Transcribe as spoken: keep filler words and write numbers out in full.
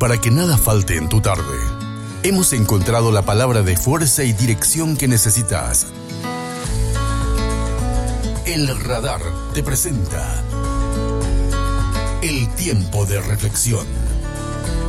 para que nada falte en tu tarde. Hemos encontrado la palabra de fuerza y dirección que necesitas. El Radar te presenta El Tiempo de Reflexión.